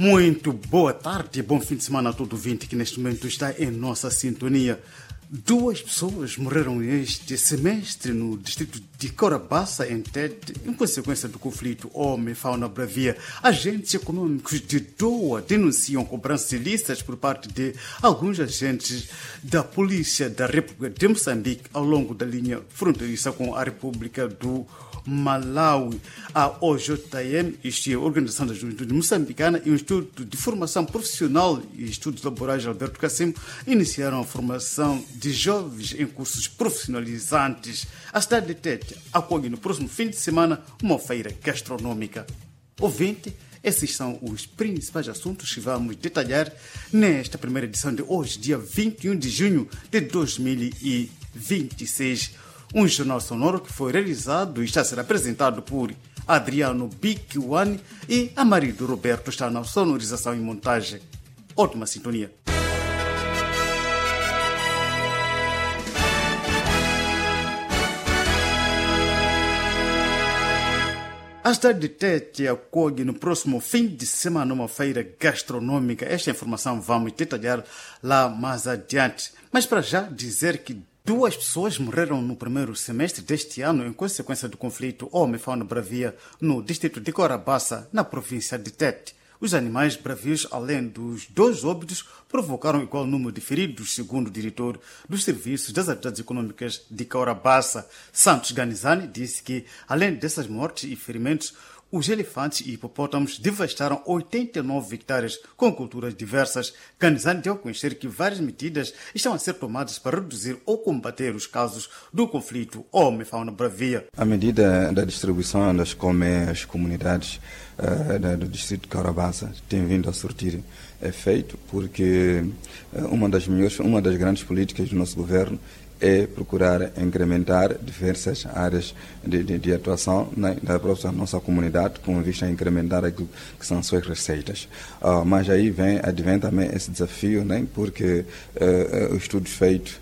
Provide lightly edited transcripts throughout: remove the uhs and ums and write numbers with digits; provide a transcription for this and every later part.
Muito boa tarde, bom fim de semana a todo ouvinte que neste momento está em nossa sintonia. 2 pessoas morreram este semestre no distrito de Corabaça, em Tete, em consequência do conflito homem-fauna-bravia. Agentes econômicos de Doa denunciam cobranças ilícitas por parte de alguns agentes da Polícia da República de Moçambique ao longo da linha fronteiriça com a República do Malawi. A OJM, isto é a Organização da Juventude Moçambicana, e o Instituto de Formação Profissional e Estudos Laborais Alberto Cassimo iniciaram a formação de jovens em cursos profissionalizantes. A cidade de Tete acolhe no próximo fim de semana uma feira gastronômica. Ouvinte, esses são os principais assuntos que vamos detalhar nesta primeira edição de hoje, dia 21 de junho de 2026. Um jornal sonoro que foi realizado e está a ser apresentado por Adriano Biquiwani e a marido Roberto está na sonorização e montagem. Ótima sintonia. A cidade de Tete acolhe no próximo fim de semana uma feira gastronômica. Esta informação vamos detalhar lá mais adiante. Mas para já dizer que 2 pessoas morreram no primeiro semestre deste ano em consequência do conflito homem-fauna-bravia no distrito de Corabaça, na província de Tete. Os animais bravios, além dos 2 óbitos, provocaram igual número de feridos, segundo o diretor dos Serviços das Atividades Econômicas de Corabaça, Santos Ganizani, disse que, além dessas mortes e ferimentos, os elefantes e hipopótamos devastaram 89 hectares com culturas diversas. Ganizani deu a conhecer que várias medidas estão a ser tomadas para reduzir ou combater os casos do conflito homem-fauna-bravia. A medida da distribuição das colmeias comunidades do distrito de Corabaça tem vindo a surtir efeito, porque uma das grandes políticas do nosso governo é procurar incrementar diversas áreas de atuação da própria nossa comunidade, com vista a incrementar aquilo que são suas receitas. Mas aí advém também esse desafio, né? Porque os estudos feitos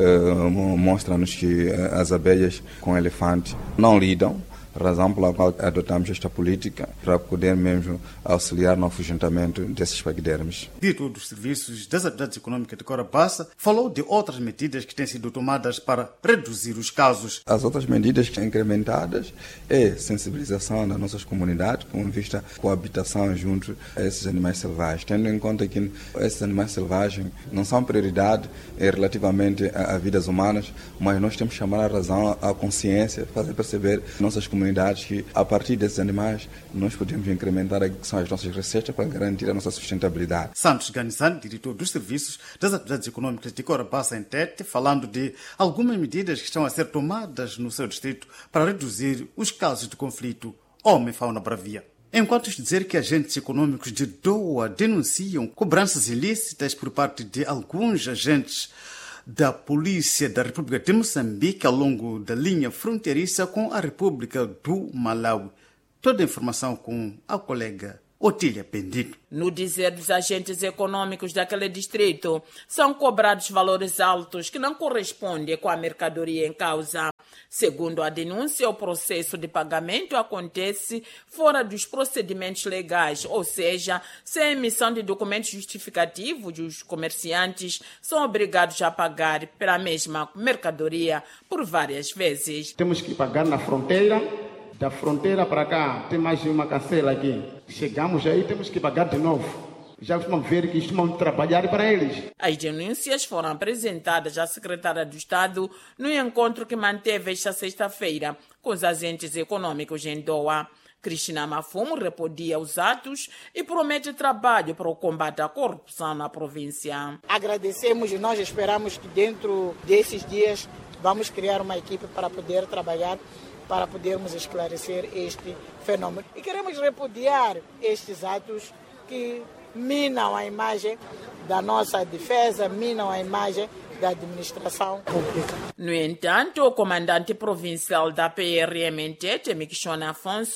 mostram-nos que as abelhas com elefante não lidam, razão pela qual adotamos esta política para poder mesmo auxiliar no afugentamento desses paquidermes. Diretor dos Serviços das Atividades Econômicas de Corabaça falou de outras medidas que têm sido tomadas para reduzir os casos. As outras medidas incrementadas é sensibilização das nossas comunidades com vista à coabitação junto a esses animais selvagens, tendo em conta que esses animais selvagens não são prioridade relativamente a vidas humanas, mas nós temos que chamar a razão, a consciência, fazer perceber nossas comunidades que, a partir desses animais, nós podemos incrementar as nossas receitas para garantir a nossa sustentabilidade. Santos Ganizani, diretor dos Serviços das Atividades Econômicas de Corabaça, em Tete, falando de algumas medidas que estão a ser tomadas no seu distrito para reduzir os casos de conflito homem-fauna-bravia. Enquanto dizer que agentes econômicos de Doa denunciam cobranças ilícitas por parte de alguns agentes da Polícia da República de Moçambique ao longo da linha fronteiriça com a República do Malawi. Toda a informação com a colega Otília Bendito. No dizer dos agentes econômicos daquele distrito, são cobrados valores altos que não correspondem com a mercadoria em causa. Segundo a denúncia, o processo de pagamento acontece fora dos procedimentos legais, ou seja, sem a emissão de documentos justificativos, os comerciantes são obrigados a pagar pela mesma mercadoria por várias vezes. Temos que pagar na fronteira. Da fronteira para cá, tem mais de uma cancela aqui. Chegamos aí, temos que pagar de novo. Já costumam ver que estamos trabalhar para eles. As denúncias foram apresentadas à secretária do Estado no encontro que manteve esta sexta-feira com os agentes econômicos em Doa. Cristina Mafumo repudia os atos e promete trabalho para o combate à corrupção na província. Agradecemos e nós esperamos que dentro desses dias vamos criar uma equipe para poder trabalhar, para podermos esclarecer este fenômeno. E queremos repudiar estes atos que minam a imagem da nossa defesa, minam a imagem da administração pública. No entanto, o comandante provincial da PRM em Tete, Miquixona Afonso,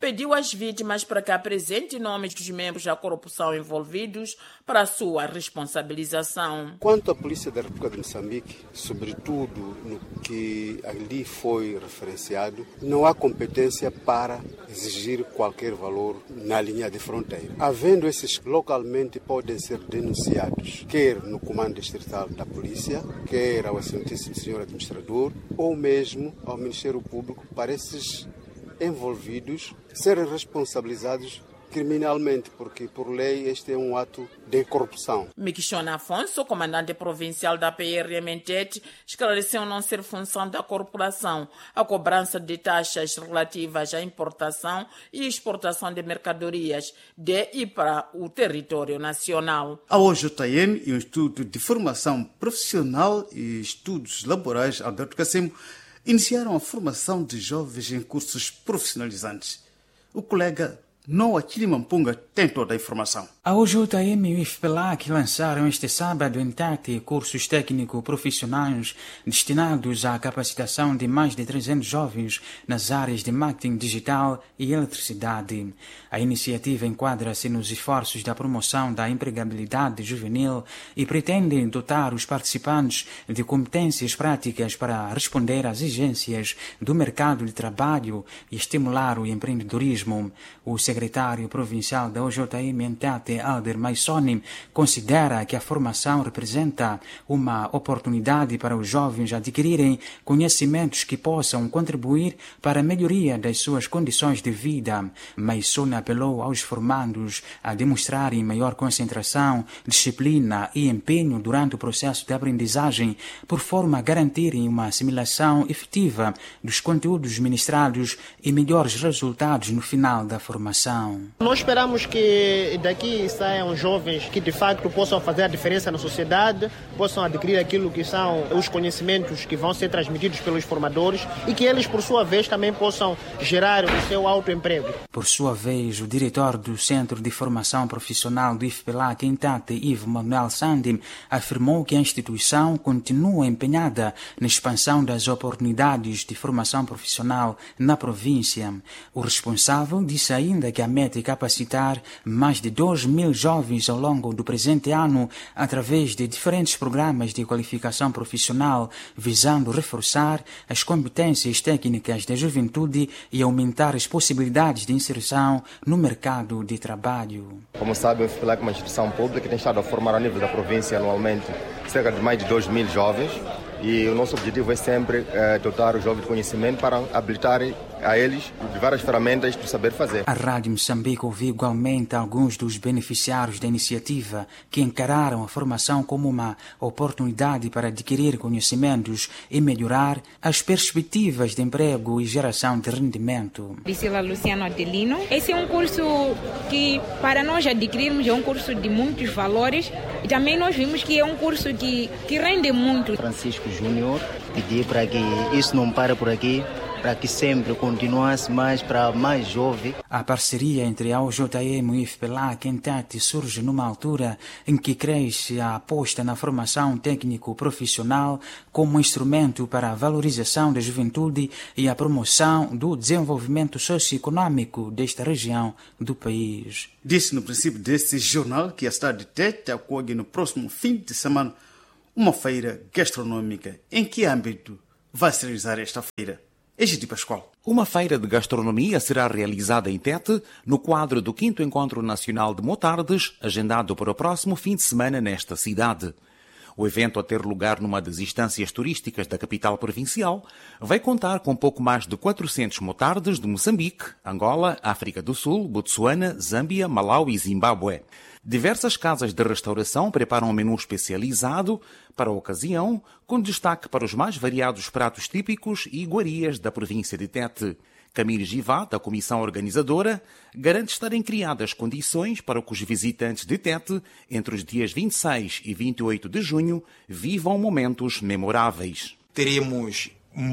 pediu às vítimas para que apresentem nomes dos membros da corrupção envolvidos para a sua responsabilização. Quanto à Polícia da República de Moçambique, sobretudo no que ali foi referenciado, não há competência para exigir qualquer valor na linha de fronteira. Havendo esses localmente podem ser denunciados, quer no Comando Distrital da Polícia, quer ao Excelentíssimo Senhor Administrador, ou mesmo ao Ministério Público, para esses envolvidos serem responsabilizados criminalmente, porque por lei este é um ato de corrupção. Miquixona Afonso, comandante provincial da PRM em Tete, esclareceu não ser função da corporação a cobrança de taxas relativas à importação e exportação de mercadorias de e para o território nacional. A OJM e o Instituto de Formação Profissional e Estudos Laborais Alberto Cacimo iniciaram a formação de jovens em cursos profissionalizantes. O colega Noah Chilimampunga tem toda a informação. A OJM e o IFPLAC lançaram este sábado em Tete cursos técnico-profissionais destinados à capacitação de mais de 300 jovens nas áreas de marketing digital e eletricidade. A iniciativa enquadra-se nos esforços da promoção da empregabilidade juvenil e pretende dotar os participantes de competências práticas para responder às exigências do mercado de trabalho e estimular o empreendedorismo. O secretário provincial da OJM em Tete, Alder Maisoni, considera que a formação representa uma oportunidade para os jovens adquirirem conhecimentos que possam contribuir para a melhoria das suas condições de vida. Maisoni apelou aos formandos a demonstrarem maior concentração, disciplina e empenho durante o processo de aprendizagem, por forma a garantirem uma assimilação efetiva dos conteúdos ministrados e melhores resultados no final da formação. Nós esperamos que daqui saiam jovens que de facto possam fazer a diferença na sociedade, possam adquirir aquilo que são os conhecimentos que vão ser transmitidos pelos formadores e que eles, por sua vez, também possam gerar o seu autoemprego. Por sua vez, o diretor do Centro de Formação Profissional do IFPLAC em Tete, Ivo Manuel Sandim, afirmou que a instituição continua empenhada na expansão das oportunidades de formação profissional na província. O responsável disse ainda que a meta é capacitar mais de 2.000 jovens ao longo do presente ano através de diferentes programas de qualificação profissional, visando reforçar as competências técnicas da juventude e aumentar as possibilidades de inserção no mercado de trabalho. Como sabe, o IFPLAC é uma instituição pública que tem estado a formar ao nível da província anualmente cerca de mais de 2.000 jovens. E o nosso objetivo é sempre dotar os jovens de conhecimento para habilitar a eles de várias ferramentas do saber fazer. A Rádio Moçambique ouviu igualmente alguns dos beneficiários da iniciativa que encararam a formação como uma oportunidade para adquirir conhecimentos e melhorar as perspectivas de emprego e geração de rendimento. Priscila Luciano Adelino. Esse é um curso que, para nós adquirirmos, é um curso de muitos valores e também nós vimos que é um curso que rende muito. Francisco Júnior, pedi para que isso não pare por aqui, para que sempre continuasse mais para mais jovens. A parceria entre a OJM e o IFPLAC em Tete surge numa altura em que cresce a aposta na formação técnico-profissional como instrumento para a valorização da juventude e a promoção do desenvolvimento socioeconômico desta região do país. Disse no princípio desse jornal que a cidade de Tete acolhe no próximo fim de semana uma feira gastronômica. Em que âmbito vai se realizar esta feira? Egídio Pascoal. Uma feira de gastronomia será realizada em Tete, no quadro do 5º Encontro Nacional de Motardes, agendado para o próximo fim de semana nesta cidade. O evento, a ter lugar numa das instâncias turísticas da capital provincial, vai contar com pouco mais de 400 motardes de Moçambique, Angola, África do Sul, Botsuana, Zâmbia, Malau e Zimbábue. Diversas casas de restauração preparam um menu especializado para a ocasião, com destaque para os mais variados pratos típicos e iguarias da província de Tete. Camille Givá, da comissão organizadora, garante estarem criadas condições para que os visitantes de Tete, entre os dias 26 e 28 de junho, vivam momentos memoráveis. Teremos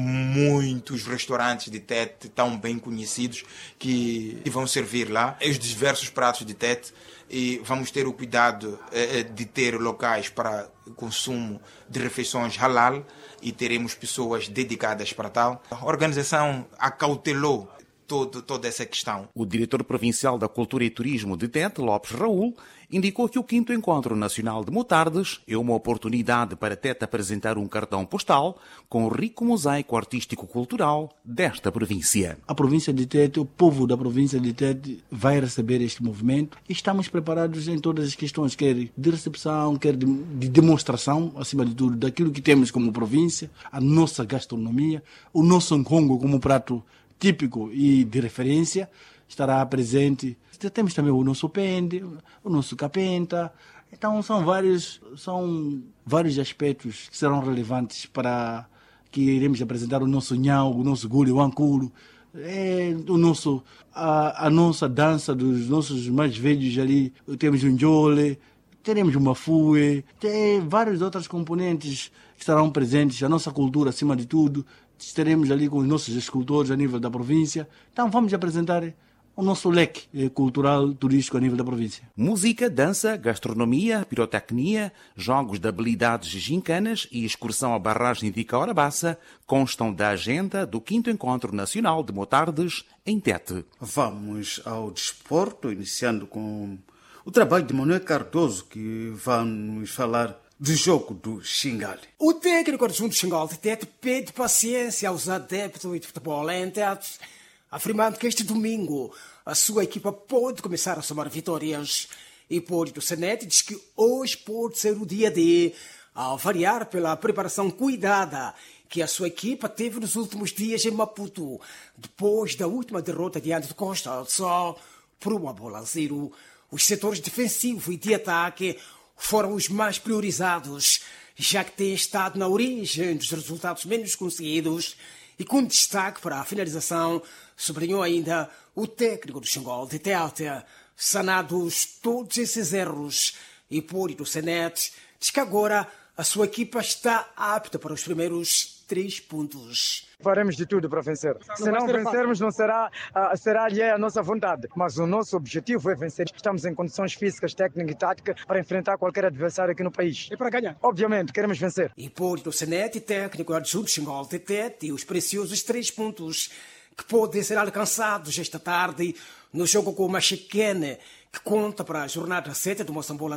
muitos restaurantes de Tete tão bem conhecidos que vão servir lá os diversos pratos de Tete, e vamos ter o cuidado de ter locais para consumo de refeições halal e teremos pessoas dedicadas para tal. A organização acautelou toda essa questão. O diretor provincial da Cultura e Turismo de Tete, Lopes Raul, indicou que o 5º Encontro Nacional de Motardes é uma oportunidade para Tete apresentar um cartão postal com o rico mosaico artístico-cultural desta província. A província de Tete, o povo da província de Tete vai receber este movimento e estamos preparados em todas as questões, quer de recepção, quer de demonstração, acima de tudo, daquilo que temos como província, a nossa gastronomia, o nosso nkongo como prato típico e de referência estará presente. Temos também o nosso pende, o nosso capenta. Então são vários aspectos que serão relevantes para que iremos apresentar o nosso nhau, o nosso gule, o anculo, a nossa dança dos nossos mais velhos ali. Temos um njole, teremos uma fue, tem vários outros componentes que estarão presentes, a nossa cultura acima de tudo. Estaremos ali com os nossos escultores a nível da província. Então vamos apresentar o nosso leque cultural, turístico a nível da província. Música, dança, gastronomia, pirotecnia, jogos de habilidades gincanas e excursão à barragem de Caurabaça constam da agenda do 5º Encontro Nacional de Motardes em Tete. Vamos ao desporto, iniciando com o trabalho de Manuel Cardoso, que vai nos falar do jogo do Xingale. O técnico adjunto Xingale de Tete pede paciência aos adeptos de futebol em Tete, afirmando que este domingo a sua equipa pode começar a somar vitórias. Hipólito Senete diz que hoje pode ser o dia D, a variar pela preparação cuidada que a sua equipa teve nos últimos dias em Maputo, depois da última derrota diante de Costa do Sol por 1-0. Os setores defensivo e de ataque foram os mais priorizados, já que têm estado na origem dos resultados menos conseguidos, e com destaque para a finalização, sublinhou ainda o técnico do Xingale de Tete. Sanados todos esses erros, Hipólito Senete diz que agora a sua equipa está apta para os primeiros 3 pontos. Faremos de tudo para vencer. Se não vencermos, não será alheia à nossa vontade. Mas o nosso objetivo é vencer. Estamos em condições físicas, técnicas e táticas para enfrentar qualquer adversário aqui no país. E para ganhar? Obviamente, queremos vencer. Hipólito Senete, técnico adjunto Xingale de Tete, e os preciosos 3 pontos que podem ser alcançados esta tarde no jogo com o Machiquene, que conta para a jornada 7 do Moçambola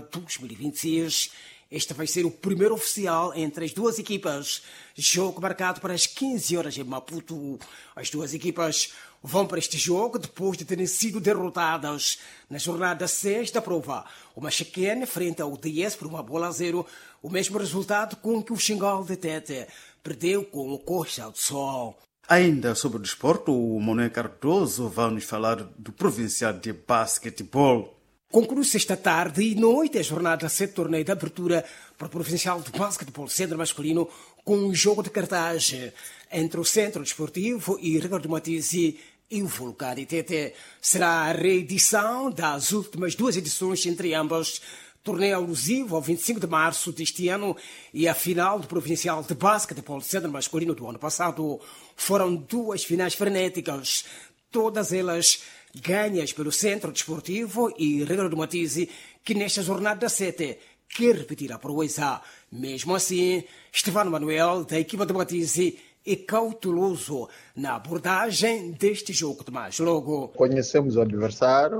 2026. Este vai ser o primeiro oficial entre as duas equipas. Jogo marcado para as 15 horas em Maputo. As duas equipas vão para este jogo depois de terem sido derrotadas na jornada 6 da prova. O Machiquene frente ao DS por 1-0. O mesmo resultado com que o Xingale de Tete perdeu com o Costa do Sol. Ainda sobre o desporto, o Manuel Cardoso vai nos falar do provincial de basquetebol. Conclui-se esta tarde e noite a jornada 7 torneio de abertura para o provincial de basquetebol centro masculino, com um jogo de cartaz entre o Centro Desportivo e Ricardo Matisse e o Vulcão de Tete. Será a reedição das últimas 2 edições entre ambas. Torneio alusivo ao 25 de março deste ano e a final do provincial de basquetebol centro masculino do ano passado. Foram 2 finais frenéticas, todas elas ganhas pelo Centro Desportivo e Ricardo Matisse, que nesta jornada 7 quer repetir a proeza. Mesmo assim, Estevano Manuel, da equipa de Matisse, é cauteloso na abordagem deste jogo de mais logo. Conhecemos o adversário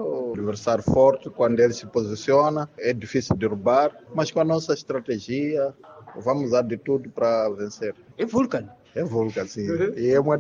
forte, quando ele se posiciona, é difícil derrubar, mas com a nossa estratégia, vamos dar de tudo para vencer. É Vulcan? É Vulcan, sim. E é uma